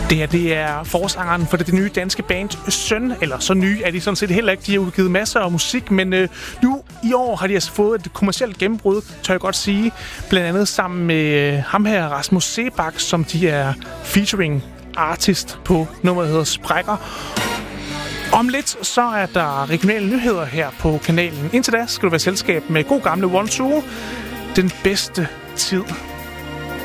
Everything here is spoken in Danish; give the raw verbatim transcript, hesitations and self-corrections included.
Det her, det er forsangeren for det, det nye danske band Søn, eller så nye er de sådan set heller ikke. De har udgivet masser af musik, men øh, nu i år har de altså fået et kommercielt gennembrud, tør jeg godt sige. Blandt andet sammen med øh, ham her, Rasmus Seebach, som de er featuring artist på nummeret hedder Sprækker. Om lidt, så er der regionale nyheder her på kanalen. Indtil da skal du være selskab med god gamle One Two. Den bedste tid.